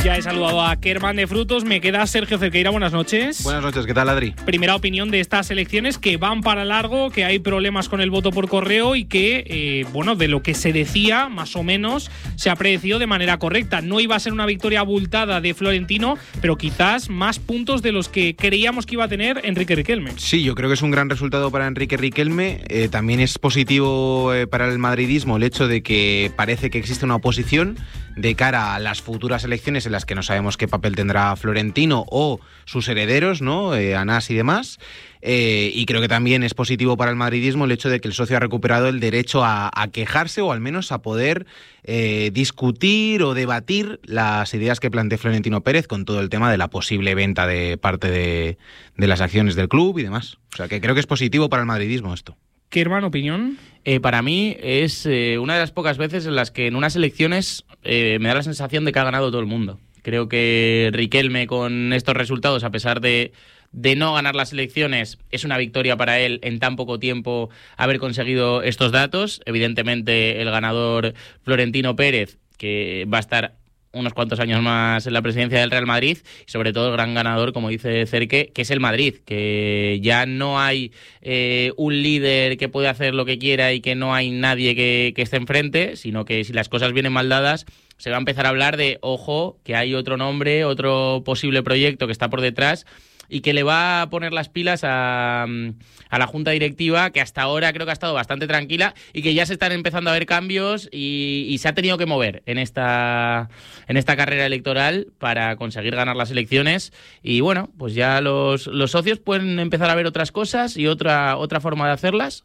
Ya he saludado a Kerman de Frutos, me queda Sergio Cerqueira, buenas noches. Buenas noches, ¿qué tal, Adri? Primera opinión de estas elecciones, que van para largo, que hay problemas con el voto por correo y que, de lo que se decía, más o menos, se ha predecido de manera correcta. No iba a ser una victoria abultada de Florentino, pero quizás más puntos de los que creíamos que iba a tener Enrique Riquelme. Sí, yo creo que es un gran resultado para Enrique Riquelme. También es positivo para el madridismo el hecho de que parece que existe una oposición de cara a las futuras elecciones en las que no sabemos qué papel tendrá Florentino o sus herederos, ¿no? Anás y demás. Y creo que también es positivo para el madridismo el hecho de que el socio ha recuperado el derecho a quejarse o al menos a poder discutir o debatir las ideas que plantea Florentino Pérez con todo el tema de la posible venta de parte de las acciones del club y demás. O sea que creo que es positivo para el madridismo esto. ¿Qué, hermano, opinión? Para mí es una de las pocas veces en las que en unas elecciones me da la sensación de que ha ganado todo el mundo. Creo que Riquelme con estos resultados, a pesar de no ganar las elecciones, es una victoria para él en tan poco tiempo haber conseguido estos datos. Evidentemente el ganador Florentino Pérez, que va a estar unos cuantos años más en la presidencia del Real Madrid, y sobre todo el gran ganador, como dice Cerque, que es el Madrid, que ya no hay un líder que puede hacer lo que quiera y que no hay nadie que esté enfrente, sino que si las cosas vienen mal dadas, se va a empezar a hablar de, ojo, que hay otro nombre, otro posible proyecto que está por detrás y que le va a poner las pilas a la junta directiva, que hasta ahora creo que ha estado bastante tranquila y que ya se están empezando a ver cambios y se ha tenido que mover en esta carrera electoral para conseguir ganar las elecciones. Y bueno, pues ya los socios pueden empezar a ver otras cosas y otra forma de hacerlas.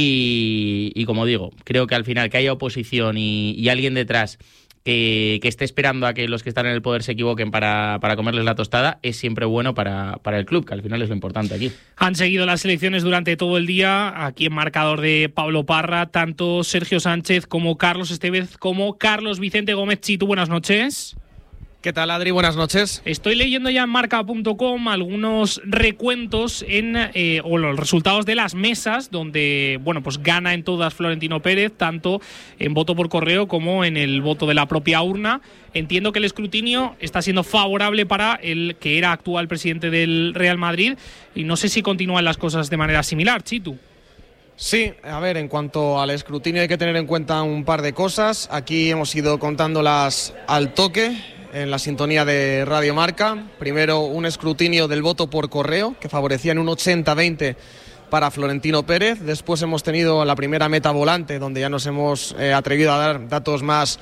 Y como digo, creo que al final que haya oposición y alguien detrás que esté esperando a que los que están en el poder se equivoquen para comerles la tostada, es siempre bueno para el club, que al final es lo importante aquí. Han seguido las elecciones durante todo el día, aquí en marcador de Pablo Parra, tanto Sergio Sánchez como Carlos Estevez como Carlos Vicente Gómez. Chitu, buenas noches. ¿Qué tal, Adri? Buenas noches. Estoy leyendo ya en marca.com algunos recuentos o los resultados de las mesas donde, pues gana en todas Florentino Pérez, tanto en voto por correo como en el voto de la propia urna. Entiendo que el escrutinio está siendo favorable para el que era actual presidente del Real Madrid y no sé si continúan las cosas de manera similar, Chitu. Sí, a ver, en cuanto al escrutinio hay que tener en cuenta un par de cosas. Aquí hemos ido contándolas al toque en la sintonía de Radio Marca. Primero, un escrutinio del voto por correo que favorecía en un 80-20 para Florentino Pérez. Después hemos tenido la primera meta volante, donde ya nos hemos atrevido a dar datos más,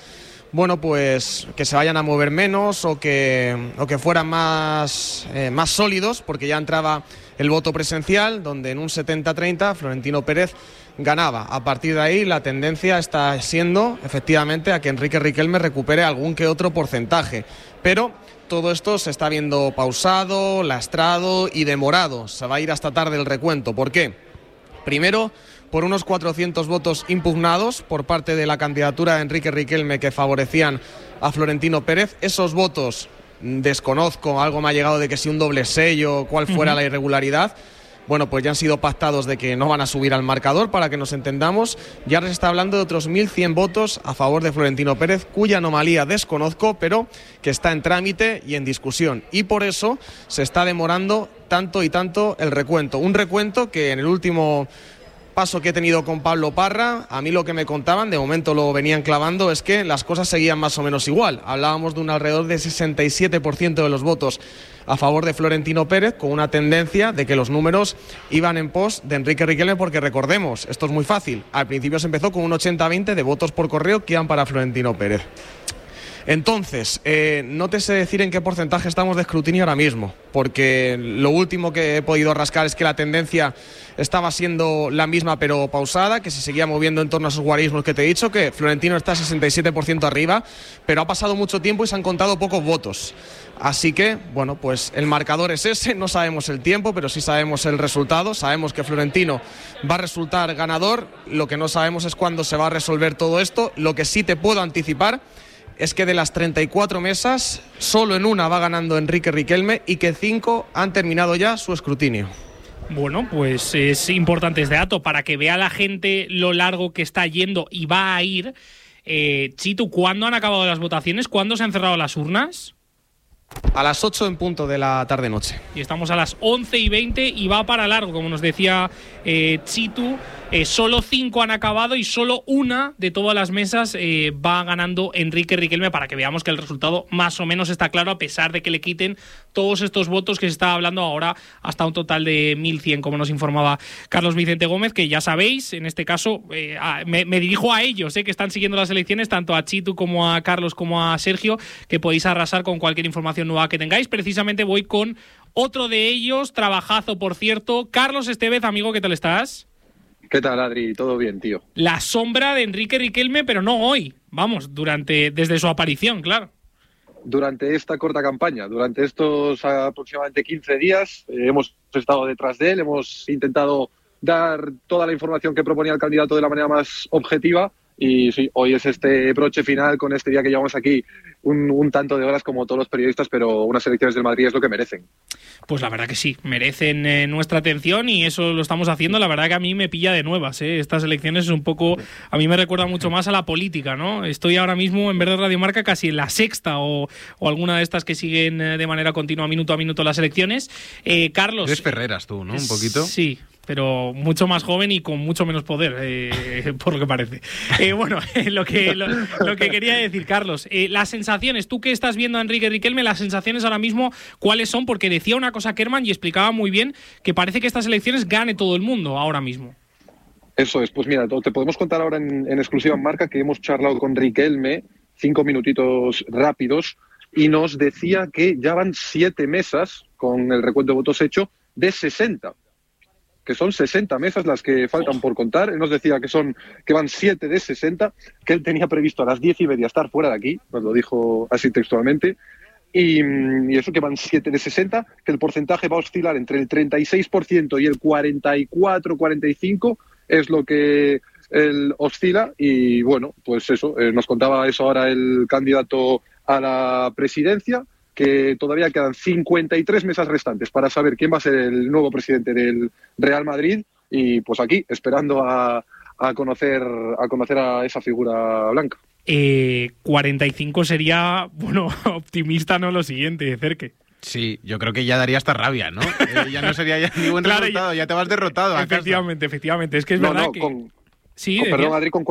pues que se vayan a mover menos o que fueran más sólidos, porque ya entraba el voto presencial, donde en un 70-30 Florentino Pérez ganaba. A partir de ahí la tendencia está siendo efectivamente a que Enrique Riquelme recupere algún que otro porcentaje, pero todo esto se está viendo pausado, lastrado y demorado. Se va a ir hasta tarde el recuento. ¿Por qué? Primero, por unos 400 votos impugnados por parte de la candidatura de Enrique Riquelme que favorecían a Florentino Pérez. Esos votos, desconozco, algo me ha llegado de que si un doble sello, cuál fuera la irregularidad. Pues ya han sido pactados de que no van a subir al marcador, para que nos entendamos. Y ahora se está hablando de otros 1.100 votos a favor de Florentino Pérez, cuya anomalía desconozco, pero que está en trámite y en discusión. Y por eso se está demorando tanto y tanto el recuento. Un recuento que en el último paso que he tenido con Pablo Parra, a mí lo que me contaban, de momento lo venían clavando, es que las cosas seguían más o menos igual. Hablábamos de un alrededor de 67% de los votos a favor de Florentino Pérez, con una tendencia de que los números iban en pos de Enrique Riquelme, porque recordemos, esto es muy fácil, al principio se empezó con un 80-20 de votos por correo que iban para Florentino Pérez. Entonces, no te sé decir en qué porcentaje estamos de escrutinio ahora mismo, porque lo último que he podido rascar es que la tendencia estaba siendo la misma pero pausada, que se seguía moviendo en torno a esos guarismos que te he dicho, que Florentino está 67% arriba, pero ha pasado mucho tiempo y se han contado pocos votos. Así que, pues el marcador es ese, no sabemos el tiempo, pero sí sabemos el resultado, sabemos que Florentino va a resultar ganador, lo que no sabemos es cuándo se va a resolver todo esto. Lo que sí te puedo anticipar es que de las 34 mesas, solo en una va ganando Enrique Riquelme y que 5 han terminado ya su escrutinio. Pues es importante este dato para que vea la gente lo largo que está yendo y va a ir. Chitu, ¿cuándo han acabado las votaciones? ¿Cuándo se han cerrado las urnas? A las 8 en punto de la tarde-noche. Y estamos a las 11:20 y va para largo, como nos decía Chitu. Solo 5 han acabado y solo una de todas las mesas va ganando Enrique Riquelme, para que veamos que el resultado más o menos está claro, a pesar de que le quiten todos estos votos que se está hablando ahora, hasta un total de 1.100, como nos informaba Carlos Vicente Gómez, que ya sabéis, en este caso me dirijo a ellos, que están siguiendo las elecciones, tanto a Chitu como a Carlos como a Sergio, que podéis arrasar con cualquier información nueva que tengáis. Precisamente voy con otro de ellos, trabajazo por cierto, Carlos Estevez. Amigo, ¿qué tal estás? ¿Qué tal, Adri? ¿Todo bien, tío? La sombra de Enrique Riquelme, pero no hoy, vamos, desde su aparición, claro. Durante esta corta campaña, durante estos aproximadamente 15 días, hemos estado detrás de él, hemos intentado dar toda la información que proponía el candidato de la manera más objetiva. Y sí, hoy es este broche final con este día que llevamos aquí un tanto de horas como todos los periodistas, pero unas elecciones del Madrid es lo que merecen. Pues la verdad que sí, merecen nuestra atención y eso lo estamos haciendo. La verdad que a mí me pilla de nuevas, Estas elecciones es un poco, a mí me recuerda mucho más a la política, ¿no? Estoy ahora mismo, en vez de Radio Marca, casi en la sexta o alguna de estas que siguen de manera continua, minuto a minuto, las elecciones. Carlos... Eres Ferreras tú, ¿no? Un poquito. Sí, pero mucho más joven y con mucho menos poder, por lo que parece. Bueno, lo que quería decir, Carlos, las sensaciones, tú que estás viendo a Enrique Riquelme, las sensaciones ahora mismo, ¿cuáles son? Porque decía una cosa Kerman y explicaba muy bien que parece que estas elecciones gane todo el mundo ahora mismo. Eso es, pues mira, te podemos contar ahora en exclusiva en Marca que hemos charlado con Riquelme, 5 minutitos rápidos, y nos decía que ya van 7 mesas, con el recuento de votos hecho, de 60. Que son 60 mesas las que faltan por contar. Él nos decía que van 7 de 60, que él tenía previsto a las 10:30 estar fuera de aquí, nos lo dijo así textualmente, y eso, que van 7 de 60, que el porcentaje va a oscilar entre el 36% y el 44-45, es lo que él oscila, y bueno, pues eso, nos contaba eso ahora el candidato a la presidencia, que todavía quedan 53 mesas restantes para saber quién va a ser el nuevo presidente del Real Madrid, y pues aquí, esperando a conocer a esa figura blanca. 45 sería, bueno, optimista, no lo siguiente, Cerque. Sí, yo creo que ya daría hasta rabia, ¿no? Ya no sería ya ni buen resultado, ya te vas derrotado a casa. Efectivamente, es que es verdad que... Sí, perdón, Madrid con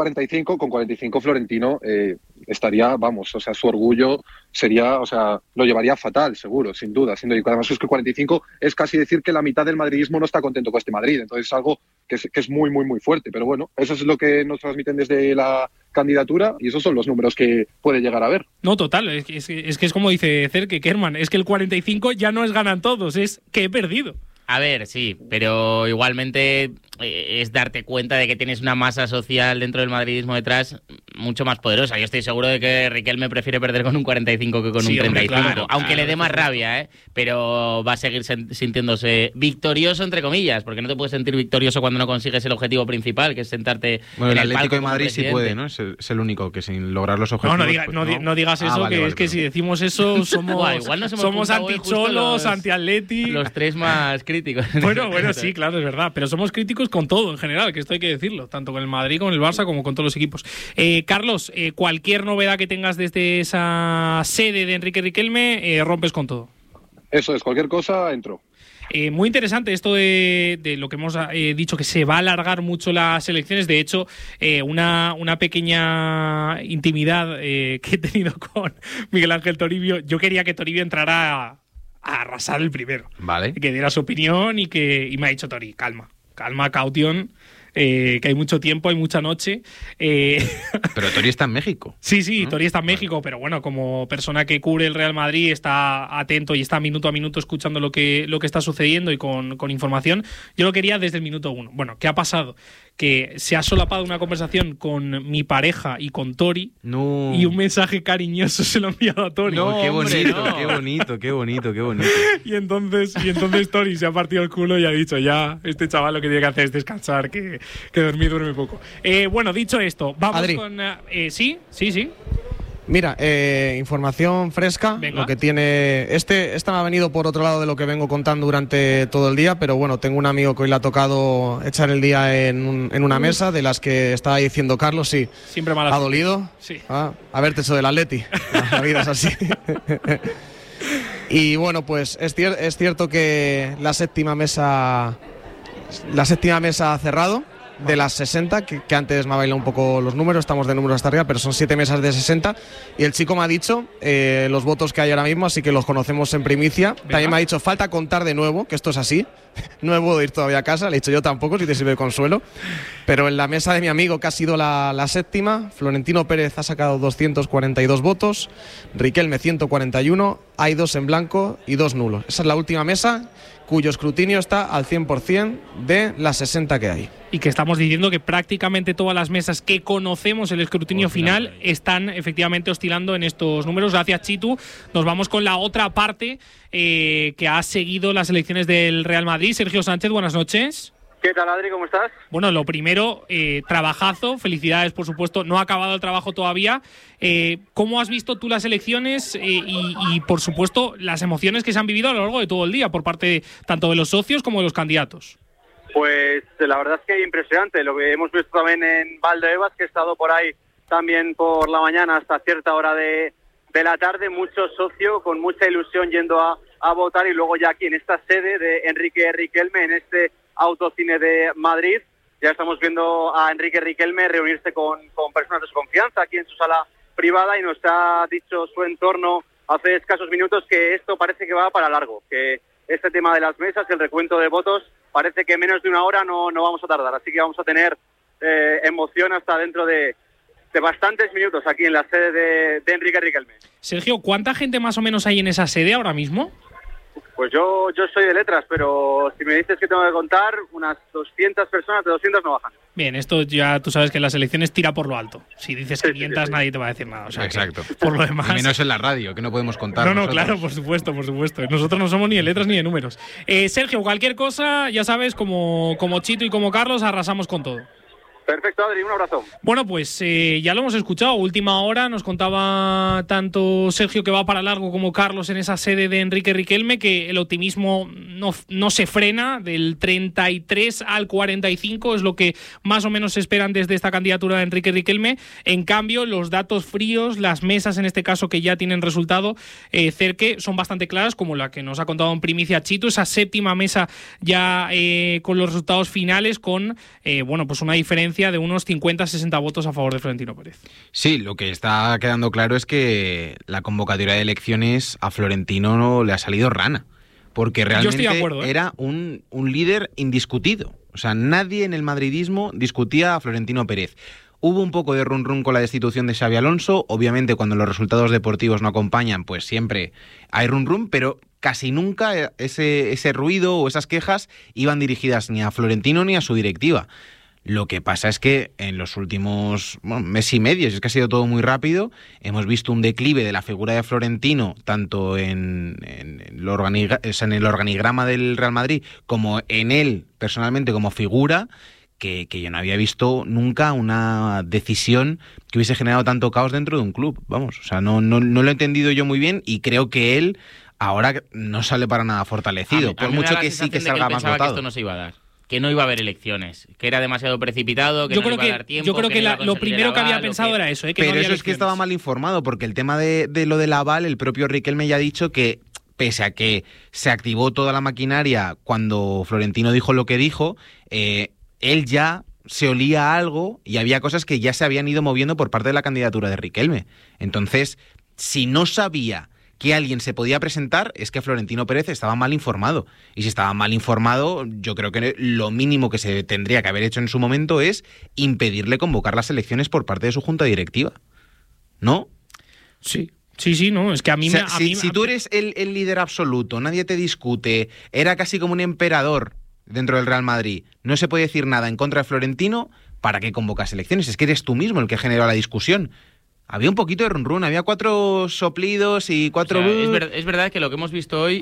45 Florentino estaría, vamos, o sea, su orgullo sería, o sea, lo llevaría fatal, seguro, sin duda. Además es que 45 es casi decir que la mitad del madridismo no está contento con este Madrid, entonces es algo que es muy, muy, muy fuerte. Pero bueno, eso es lo que nos transmiten desde la candidatura y esos son los números que puede llegar a ver. No, total, es que es como dice Cerque, Kerman, es que el 45 ya no es ganan todos, es que he perdido. A ver, sí, pero igualmente es darte cuenta de que tienes una masa social dentro del madridismo detrás mucho más poderosa. Yo estoy seguro de que Riquelme prefiere perder con un 45 que con un 35, claro, aunque le dé más rabia, pero va a seguir sintiéndose victorioso, entre comillas, porque no te puedes sentir victorioso cuando no consigues el objetivo principal, que es sentarte bueno, en el el Atlético de Madrid presidente. Sí puede, ¿no? Es el único que sin lograr los objetivos... No digas eso, vale, que es que si decimos eso somos, igual nos somos anti-cholos, anti-atleti... Los tres más críticos. Bueno, sí, claro, es verdad, pero somos críticos con todo en general, que esto hay que decirlo, tanto con el Madrid, con el Barça, como con todos los equipos. Carlos, cualquier novedad que tengas desde esa sede de Enrique Riquelme, rompes con todo. Eso es, cualquier cosa, entro. Muy interesante esto de lo que hemos dicho, que se va a alargar mucho las elecciones. De hecho, una pequeña intimidad que he tenido con Miguel Ángel Toribio, yo quería que Toribio entrara a arrasar el primero. Vale. Que diera su opinión y me ha dicho Tori, calma, caution, que hay mucho tiempo, hay mucha noche. Pero Tori está en México. Sí, ¿no? Tori está en México, pero bueno, como persona que cubre el Real Madrid está atento y está minuto a minuto escuchando lo que está sucediendo y con información. Yo lo quería desde el minuto 1. Bueno, ¿qué ha pasado? Que se ha solapado una conversación con mi pareja y con Tori, no. Y un mensaje cariñoso se lo ha enviado a Tori. No, qué bonito, qué bonito. Y entonces Tori se ha partido el culo y ha dicho, ya, este chaval lo que tiene que hacer es descansar, que dormir duerme poco. Bueno, dicho esto, vamos Adri. Con... ¿Sí? Mira, información fresca. Venga. Lo que tiene esta me ha venido por otro lado de lo que vengo contando durante todo el día, pero bueno, tengo un amigo que hoy le ha tocado echar el día en una mesa de las que estaba diciendo Carlos, sí. Siempre mal. ¿Ha dolido? Sí. Haberte hecho del Atleti. La vida es así. Y bueno, pues es cierto que la séptima mesa ha cerrado de las 60, que antes me ha bailado un poco los números, estamos de números hasta arriba, pero son 7 mesas de 60, y el chico me ha dicho los votos que hay ahora mismo, así que los conocemos en primicia. ¿Verdad? También me ha dicho, falta contar de nuevo, que esto es así, no me puedo ir todavía a casa, le he dicho yo tampoco, si te sirve de consuelo, pero en la mesa de mi amigo, que ha sido la séptima, Florentino Pérez ha sacado 242 votos, Riquelme 141, hay 2 en blanco y 2 nulos. Esa es la última mesa, cuyo escrutinio está al 100% de las 60 que hay. Y que estamos diciendo que prácticamente todas las mesas que conocemos el escrutinio final están efectivamente oscilando en estos números. Gracias, Chitu. Nos vamos con la otra parte que ha seguido las elecciones del Real Madrid. Sergio Sánchez, buenas noches. ¿Qué tal, Adri? ¿Cómo estás? Bueno, lo primero, trabajazo, felicidades, por supuesto. No ha acabado el trabajo todavía. ¿Cómo has visto tú las elecciones y, por supuesto, las emociones que se han vivido a lo largo de todo el día por parte tanto de los socios como de los candidatos? Pues la verdad es que impresionante. Lo que hemos visto también en Valdebebas, que he estado por ahí también por la mañana hasta cierta hora de la tarde, mucho socio con mucha ilusión yendo a votar, y luego ya aquí en esta sede de Enrique Riquelme, en este Autocine de Madrid, ya estamos viendo a Enrique Riquelme reunirse con personas de su confianza aquí en su sala privada, y nos ha dicho su entorno hace escasos minutos que esto parece que va para largo, que este tema de las mesas, el recuento de votos, parece que menos de una hora no vamos a tardar, así que vamos a tener emoción hasta dentro de bastantes minutos aquí en la sede de Enrique Riquelme. Sergio, ¿cuánta gente más o menos hay en esa sede ahora mismo? Pues yo soy de letras, pero si me dices que tengo que contar, unas 200 personas, de 200 no bajan. Bien, esto ya tú sabes que en las elecciones tira por lo alto. Si dices 500 sí. Nadie te va a decir nada. O sea, exacto. Por lo demás... Y menos en la radio, que no podemos contar. No, nosotros. Claro, por supuesto. Nosotros no somos ni de letras ni de números. Sergio, cualquier cosa, ya sabes, como Chito y como Carlos, arrasamos con todo. Perfecto, Adri, un abrazo. Bueno, pues ya lo hemos escuchado. Última hora nos contaba tanto Sergio que va para largo como Carlos en esa sede de Enrique Riquelme, que el optimismo no se frena. Del 33 al 45 es lo que más o menos se esperan desde esta candidatura de Enrique Riquelme. En cambio, los datos fríos, las mesas en este caso que ya tienen resultado, Cerque, son bastante claras, como la que nos ha contado en primicia Chito. Esa séptima mesa ya con los resultados finales con pues una diferencia de unos 50-60 votos a favor de Florentino Pérez. Sí, lo que está quedando claro es que la convocatoria de elecciones a Florentino no le ha salido rana, porque realmente era un líder indiscutido. O sea, nadie en el madridismo discutía a Florentino Pérez. Hubo un poco de run con la destitución de Xabi Alonso. Obviamente, cuando los resultados deportivos no acompañan, pues siempre hay run, pero casi nunca ese ruido o esas quejas iban dirigidas ni a Florentino ni a su directiva. Lo que pasa es que en los últimos mes y medio, es que ha sido todo muy rápido, hemos visto un declive de la figura de Florentino, tanto en el organigrama del Real Madrid como en él personalmente como figura, que yo no había visto nunca una decisión que hubiese generado tanto caos dentro de un club. Vamos, o sea, no lo he entendido yo muy bien, y creo que él ahora no sale para nada fortalecido, por mucho que sí que salga más votado. Que esto no se iba a dar, que no iba a haber elecciones, que era demasiado precipitado, que no iba a dar tiempo. Yo creo que lo primero que había pensado era eso, que pero no había eso es que estaba mal informado, porque el tema de lo del aval, el propio Riquelme ya ha dicho que, pese a que se activó toda la maquinaria cuando Florentino dijo lo que dijo, él ya se olía algo y había cosas que ya se habían ido moviendo por parte de la candidatura de Riquelme. Entonces, si no sabía que alguien se podía presentar, es que Florentino Pérez estaba mal informado. Y si estaba mal informado, yo creo que lo mínimo que se tendría que haber hecho en su momento es impedirle convocar las elecciones por parte de su junta directiva. ¿No? Sí, no, es que a mí si tú eres el líder absoluto, nadie te discute, era casi como un emperador dentro del Real Madrid, no se puede decir nada en contra de Florentino, ¿para qué convocas elecciones? Es que eres tú mismo el que generó la discusión. Había un poquito de run, había 4 soplidos y 4... O sea, es verdad que lo que hemos visto hoy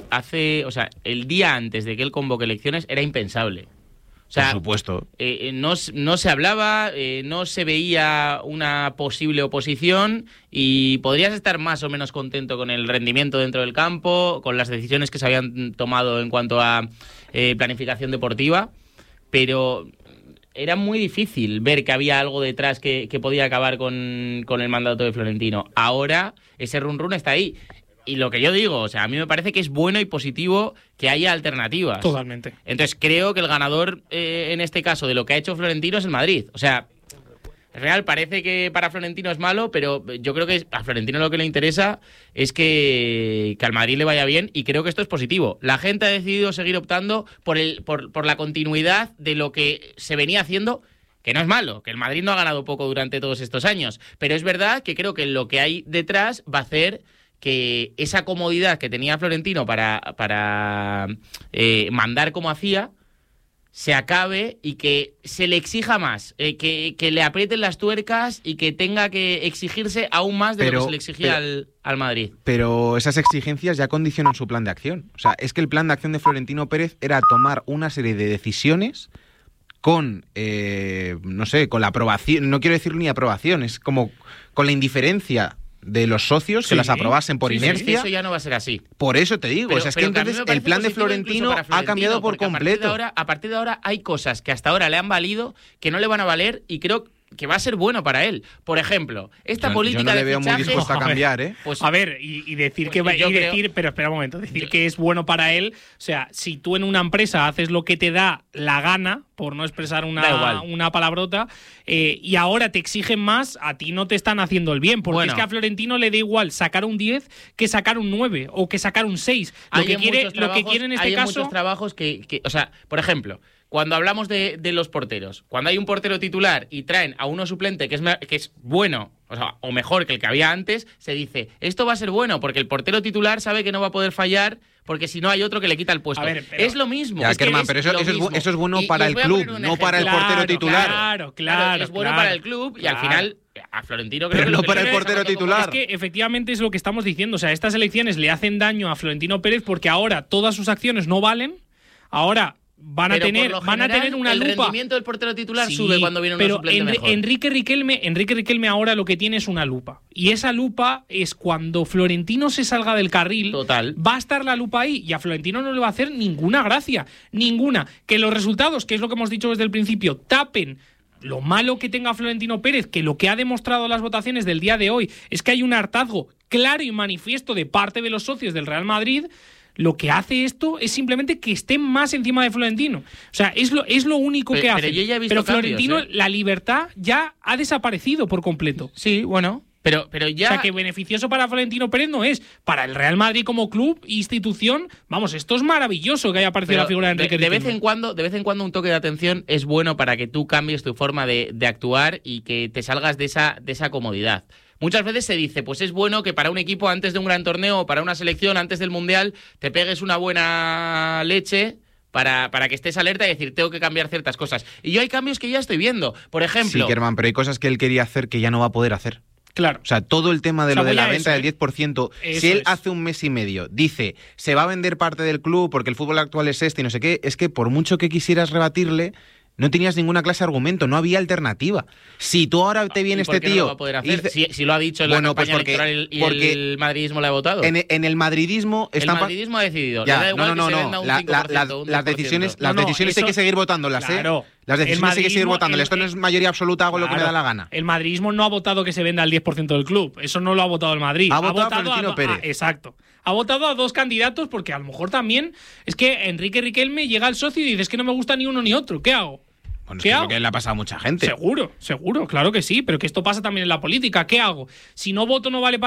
el día antes de que él convoque elecciones era impensable. O sea, por supuesto. No se hablaba, no se veía una posible oposición, y podrías estar más o menos contento con el rendimiento dentro del campo, con las decisiones que se habían tomado en cuanto a planificación deportiva, pero era muy difícil ver que había algo detrás que podía acabar con el mandato de Florentino. Ahora ese run está ahí. Y lo que yo digo, o sea, a mí me parece que es bueno y positivo que haya alternativas. Totalmente. Entonces creo que el ganador, en este caso, de lo que ha hecho Florentino es el Madrid. O sea, en real parece que para Florentino es malo, pero yo creo que a Florentino lo que le interesa es que al Madrid le vaya bien, y creo que esto es positivo. La gente ha decidido seguir optando por la continuidad de lo que se venía haciendo, que no es malo, que el Madrid no ha ganado poco durante todos estos años. Pero es verdad que creo que lo que hay detrás va a hacer que esa comodidad que tenía Florentino para mandar como hacía se acabe, y que se le exija más, que le aprieten las tuercas y que tenga que exigirse aún más de lo que se le exigía al Madrid. Pero esas exigencias ya condicionan su plan de acción. O sea, es que el plan de acción de Florentino Pérez era tomar una serie de decisiones con, no sé, con la aprobación, no quiero decir ni aprobación, es como con la indiferencia de los socios, que las aprobasen por inercia. Sí, eso ya no va a ser así. Por eso te digo, o sea, es que entonces el plan de Florentino ha cambiado por completo. A partir de ahora hay cosas que hasta ahora le han valido, que no le van a valer, y creo que va a ser bueno para él. Por ejemplo, esta política yo no le de veo fichajes, muy dispuesto a cambiar, ¿eh? Pues, a ver, y decir que va, y decir, pero espera un momento, decir que es bueno para él, o sea, si tú en una empresa haces lo que te da la gana, por no expresar una palabrota, y ahora te exigen más, a ti no te están haciendo el bien, porque es que a Florentino le da igual sacar un 10 que sacar un 9 o que sacar un 6. Lo que quiere en este caso, hay muchos trabajos que, o sea, por ejemplo, cuando hablamos de los porteros, cuando hay un portero titular y traen a uno suplente que es bueno, o sea, o mejor que el que había antes, se dice, esto va a ser bueno porque el portero titular sabe que no va a poder fallar, porque si no hay otro que le quita el puesto. Es lo mismo. Ya, Kerman, pero eso es bueno para el club, no para el portero titular. Claro, es bueno para el club, y al final a Florentino creo pero que no para el portero titular. Es que efectivamente es lo que estamos diciendo. O sea, estas elecciones le hacen daño a Florentino Pérez porque ahora todas sus acciones no valen. Ahora van a tener una el lupa. El rendimiento del portero titular sube cuando viene un suplente mejor. Enrique Riquelme ahora lo que tiene es una lupa. Y esa lupa es cuando Florentino se salga del carril. Total. Va a estar la lupa ahí y a Florentino no le va a hacer ninguna gracia. Ninguna. Que los resultados, que es lo que hemos dicho desde el principio, tapen lo malo que tenga Florentino Pérez, que lo que ha demostrado las votaciones del día de hoy es que hay un hartazgo claro y manifiesto de parte de los socios del Real Madrid. Lo que hace esto es simplemente que estén más encima de Florentino. O sea, es lo único que hace. Pero Florentino, la libertad ya ha desaparecido por completo. Sí, bueno. Pero ya... O sea, que beneficioso para Florentino Pérez no es. Para el Real Madrid como club, institución, vamos, esto es maravilloso que haya aparecido la figura de Enrique Riquelme. De vez en cuando un toque de atención es bueno para que tú cambies tu forma de actuar y que te salgas de esa comodidad. Muchas veces se dice, pues es bueno que para un equipo antes de un gran torneo o para una selección antes del Mundial te pegues una buena leche para que estés alerta y decir, tengo que cambiar ciertas cosas. Y yo hay cambios que ya estoy viendo. Por ejemplo... Sí, Kerman, pero hay cosas que él quería hacer que ya no va a poder hacer. Claro. O sea, todo el tema de lo de la venta del 10%, si él hace un mes y medio dice, se va a vender parte del club porque el fútbol actual es este y no sé qué, es que por mucho que quisieras rebatirle, no tenías ninguna clase de argumento, no había alternativa. Si tú ahora te viene este tío... No lo va a poder hacer? Si lo ha dicho en la campaña electoral y el madridismo le ha votado. En el madridismo... El madridismo ha decidido. Ya, las decisiones hay que seguir votándolas, claro. Las decisiones hay que seguir votándolas. Esto no es mayoría absoluta, hago lo que me da la gana. El madridismo no ha votado que se venda el 10% del club. Eso no lo ha votado el Madrid. Ha votado a Florentino Pérez. Exacto. Ha votado a dos candidatos porque a lo mejor también es que Enrique Riquelme llega al socio y dice, es que no me gusta ni uno ni otro. ¿Qué hago? Bueno, es que le ha pasado a mucha gente. Seguro, claro que sí, pero que esto pasa también en la política. ¿Qué hago? Si no voto no vale para